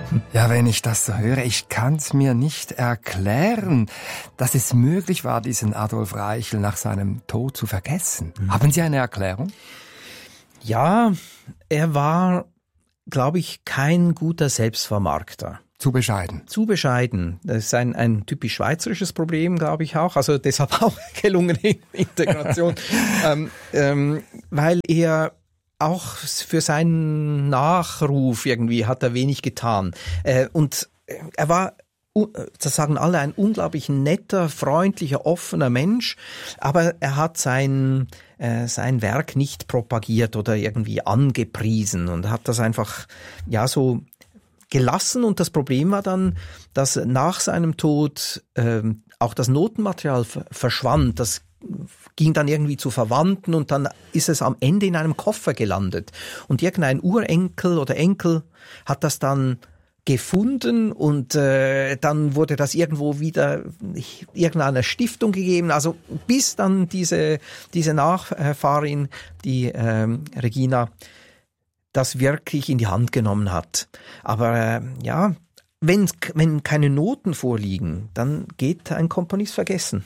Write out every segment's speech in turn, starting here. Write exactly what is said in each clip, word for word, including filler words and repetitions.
Ja, wenn ich das so höre, ich kann es mir nicht erklären, dass es möglich war, diesen Adolf Reichel nach seinem Tod zu vergessen. Mhm. Haben Sie eine Erklärung? Ja, er war, glaube ich, kein guter Selbstvermarkter. Zu bescheiden. Zu bescheiden. Das ist ein, ein typisch schweizerisches Problem, glaube ich auch. Also deshalb auch gelungene Integration. ähm, ähm, weil er auch für seinen Nachruf irgendwie hat er wenig getan. Äh, und er war, das sagen alle, ein unglaublich netter, freundlicher, offener Mensch. Aber er hat sein, äh, sein Werk nicht propagiert oder irgendwie angepriesen und hat das einfach, ja, so gelassen. Und das Problem war dann, dass nach seinem Tod ähm, auch das Notenmaterial f- verschwand. Das ging dann irgendwie zu Verwandten und dann ist es am Ende in einem Koffer gelandet. Und irgendein Urenkel oder Enkel hat das dann gefunden und äh, dann wurde das irgendwo wieder irgendeiner Stiftung gegeben. Also bis dann diese, diese Nachfahrin, die ähm, Regina, das wirklich in die Hand genommen hat. Aber äh, ja, wenn, wenn keine Noten vorliegen, dann geht ein Komponist vergessen.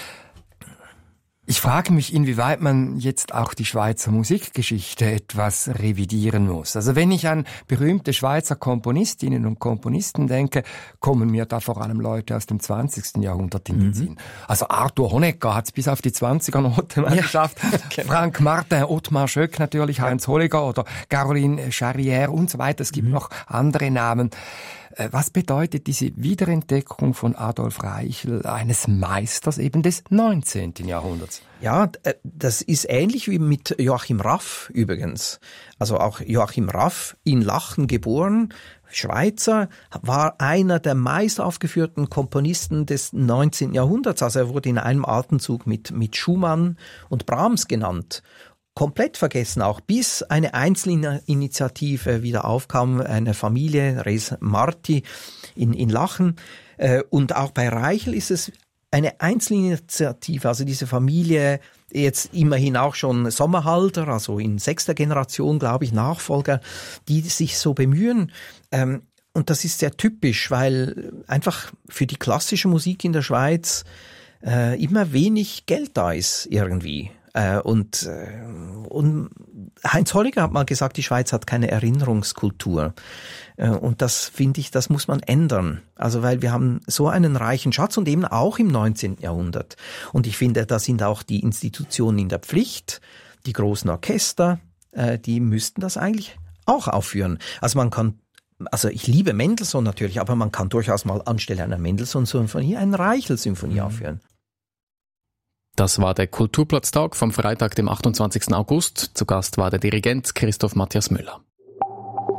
Ich frage mich, inwieweit man jetzt auch die Schweizer Musikgeschichte etwas revidieren muss. Also wenn ich an berühmte Schweizer Komponistinnen und Komponisten denke, kommen mir da vor allem Leute aus dem zwanzigsten Jahrhundert in den mhm. Sinn. Also Arthur Honegger hat es bis auf die zwanziger-Note mal ja, geschafft. Genau. Frank Martin, Ottmar Schöck natürlich, ja. Heinz Holliger oder Caroline Charrière und so weiter. Es gibt mhm. noch andere Namen. Was bedeutet diese Wiederentdeckung von Adolf Reichel, eines Meisters eben des neunzehnten Jahrhunderts? Ja, das ist ähnlich wie mit Joachim Raff übrigens. Also auch Joachim Raff, in Lachen geboren, Schweizer, war einer der meist aufgeführten Komponisten des neunzehnten Jahrhunderts. Also er wurde in einem Atemzug mit, mit Schumann und Brahms genannt. Komplett vergessen auch, bis eine Einzelinitiative wieder aufkam, eine Familie, Res Marti in, in Lachen. Und auch bei Reichel ist es eine Einzelinitiative, also diese Familie, jetzt immerhin auch schon Sommerhalter, also in sechster Generation, glaube ich, Nachfolger, die sich so bemühen. Und das ist sehr typisch, weil einfach für die klassische Musik in der Schweiz immer wenig Geld da ist irgendwie. Und, und Heinz Holliger hat mal gesagt, die Schweiz hat keine Erinnerungskultur. Und das finde ich, das muss man ändern. Also weil wir haben so einen reichen Schatz und eben auch im neunzehnten Jahrhundert. Und ich finde, da sind auch die Institutionen in der Pflicht, die großen Orchester, die müssten das eigentlich auch aufführen. Also man kann, also ich liebe Mendelssohn natürlich, aber man kann durchaus mal anstelle einer Mendelssohn-Symphonie eine Reichel-Symphonie mhm. aufführen. Das war der Kulturplatztag vom Freitag, dem achtundzwanzigsten August. Zu Gast war der Dirigent Christoph Matthias Müller.